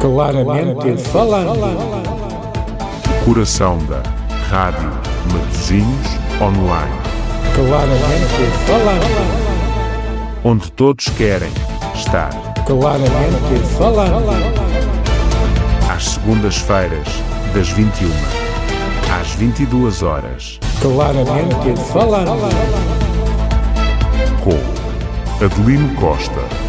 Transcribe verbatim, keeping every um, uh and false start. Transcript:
Claramente falando. Coração da Rádio Matosinhos Online. Claramente falando. Onde todos querem estar. Claramente falando. Às segundas-feiras, das vinte e uma às vinte e duas horas. Claramente falando. Com Adelino Costa.